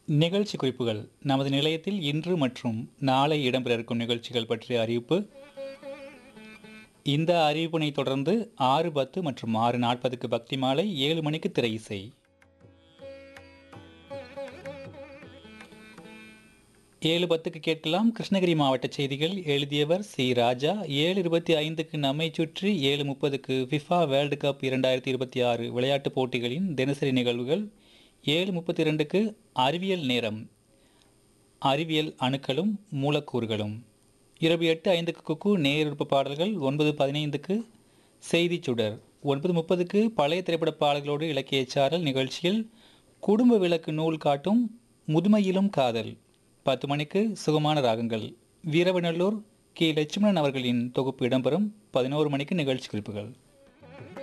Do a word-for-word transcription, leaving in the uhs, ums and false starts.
நிகழ்ச்சி குறிப்புகள் நமது நிலையத்தில் இன்று மற்றும் நாளை இடம்பெற இருக்கும் நிகழ்ச்சிகள் பற்றிய அறிவிப்பு. இந்த அறிவிப்பினை தொடர்ந்து ஆறு பத்து மற்றும் ஆறு நாற்பதுக்கு பக்தி மாலை, ஏழு மணிக்கு திரை இசை. ஏழு பத்துக்கு கேட்கலாம் கிருஷ்ணகிரி மாவட்ட செய்திகள். எழுதியவர் சி ராஜா. ஏழு இருபத்தி ஐந்துக்கு நம்மை சுற்றி, ஏழு முப்பதுக்கு ஃபிஃபா வேர்ல்டு கப் இரண்டாயிரத்தி இருபத்தி ஆறு விளையாட்டுப் போட்டிகளின் தினசரி நிகழ்வுகள். ஏழு முப்பத்தி இரண்டுக்கு அறிவியல் நேரம், அறிவியல் அணுக்களும் மூலக்கூறுகளும். இரவு எட்டு ஐந்துக்கு குக்கு நேருப்பு பாடல்கள். ஒன்பது பதினைந்துக்கு செய்தி சுடர். ஒன்பது முப்பதுக்கு பழைய திரைப்பட பாடல்களோடு இலக்கிய சாரல் நிகழ்ச்சியில் குடும்ப விளக்கு நூல் காட்டும் முதுமையிலும் காதல். பத்து மணிக்கு சுகமான ராகங்கள். வீரவநல்லூர் கி லட்சுமணன் அவர்களின் தொகுப்பு இடம்பெறும். பதினோரு மணிக்கு நிகழ்ச்சி குறிப்புகள்.